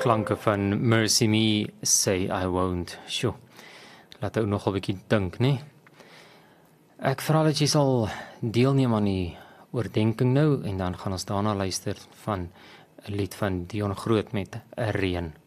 klanke van Mercy Me, Say I Won't. Sjoe, laat ook nog 'n bietjie dink, nee. Ek vra dat jy sal deelneem aan die oordenking nou, en dan gaan ons daarna luister van 'n lied van Dion Groot met 'n reën.